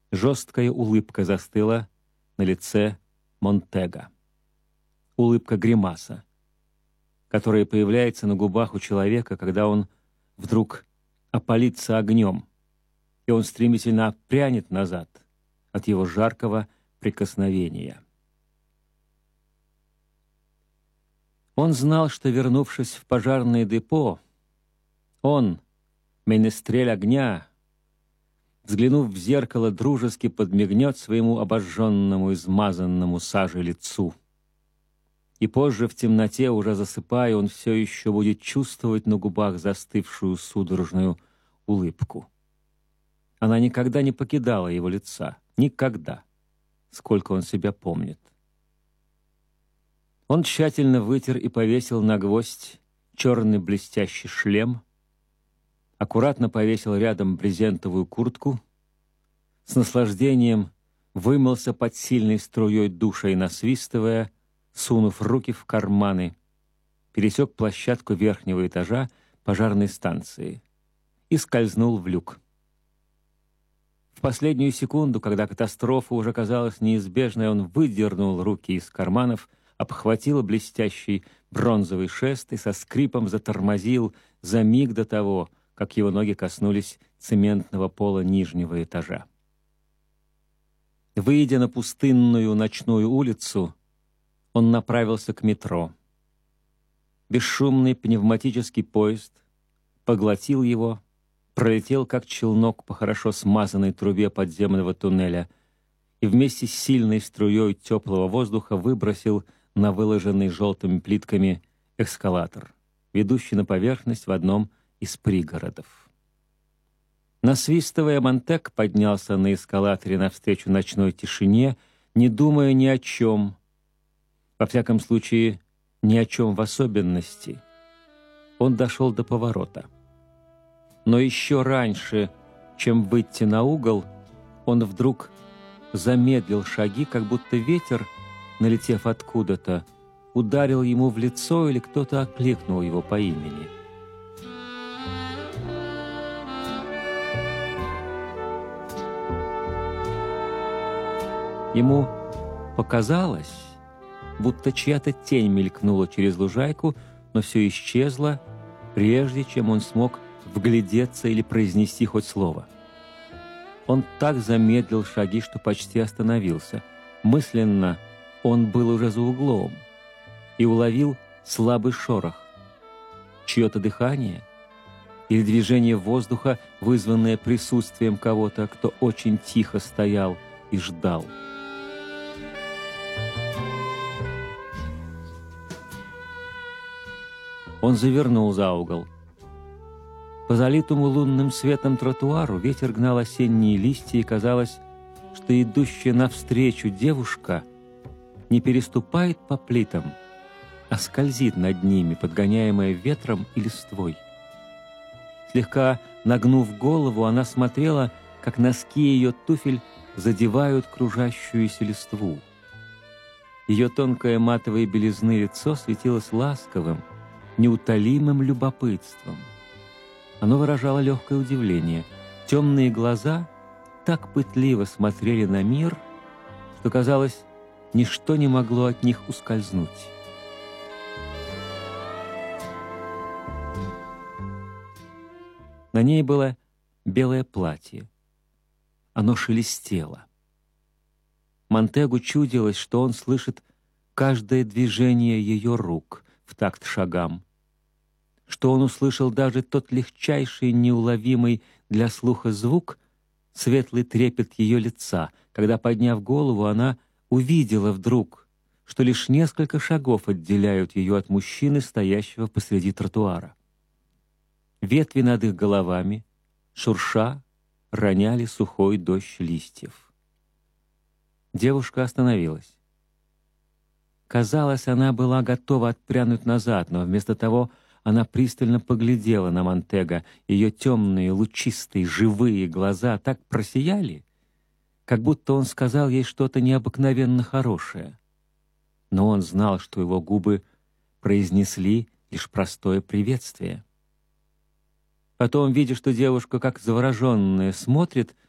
Жесткая улыбка застыла на лице Монтега. Улыбка-гримаса, которая появляется на губах у человека, когда он вдруг опалится огнем, и он стремительно отпрянет назад от его жаркого прикосновения. Он знал, что, вернувшись в пожарное депо, он, менестрель огня, взглянув в зеркало, дружески подмигнет своему обожженному, измазанному сажей лицу. И позже, в темноте, уже засыпая, он все еще будет чувствовать на губах застывшую судорожную улыбку. Она никогда не покидала его лица. Никогда. Сколько он себя помнит. Он тщательно вытер и повесил на гвоздь черный блестящий шлем, аккуратно повесил рядом брезентовую куртку, с наслаждением вымылся под сильной струей душа и, насвистывая, сунув руки в карманы, пересек площадку верхнего этажа пожарной станции и скользнул в люк. В последнюю секунду, когда катастрофа уже казалась неизбежной, он выдернул руки из карманов, обхватил блестящий бронзовый шест и со скрипом затормозил за миг до того, как его ноги коснулись цементного пола нижнего этажа. Выйдя на пустынную ночную улицу, он направился к метро. Бесшумный пневматический поезд поглотил его, пролетел как челнок по хорошо смазанной трубе подземного туннеля и вместе с сильной струей теплого воздуха выбросил на выложенный желтыми плитками эскалатор, ведущий на поверхность в одном из пригородов. Насвистывая, Монтег поднялся на эскалаторе навстречу ночной тишине, не думая ни о чем, во всяком случае, ни о чем в особенности. Он дошел до поворота. Но еще раньше, чем выйти на угол, он вдруг замедлил шаги, как будто ветер, налетев откуда-то, ударил ему в лицо или кто-то окликнул его по имени. Ему показалось, будто чья-то тень мелькнула через лужайку, но все исчезло, прежде чем он смог вглядеться или произнести хоть слово. Он так замедлил шаги, что почти остановился. Мысленно он был уже за углом и уловил слабый шорох. Чье-то дыхание или движение воздуха, вызванное присутствием кого-то, кто очень тихо стоял и ждал. Он завернул за угол. По залитому лунным светом тротуару ветер гнал осенние листья, и казалось, что идущая навстречу девушка не переступает по плитам, а скользит над ними, подгоняемая ветром и листвой. Слегка нагнув голову, она смотрела, как носки ее туфель задевают кружащуюся листву. Ее тонкое матовое белизны лицо светилось ласковым, неутолимым любопытством. Оно выражало легкое удивление. Темные глаза так пытливо смотрели на мир, что, казалось, ничто не могло от них ускользнуть. На ней было белое платье. Оно шелестело. Монтегу чудилось, что он слышит каждое движение ее рук в такт шагам, что он услышал даже тот легчайший, неуловимый для слуха звук, светлый трепет ее лица, когда, подняв голову, она увидела вдруг, что лишь несколько шагов отделяют ее от мужчины, стоящего посреди тротуара. Ветви над их головами, шурша, роняли сухой дождь листьев. Девушка остановилась. Казалось, она была готова отпрянуть назад, но вместо того она пристально поглядела на Монтега. Ее темные, лучистые, живые глаза так просияли, как будто он сказал ей что-то необыкновенно хорошее. Но он знал, что его губы произнесли лишь простое приветствие. Потом, видя, что девушка, как завороженная, смотрит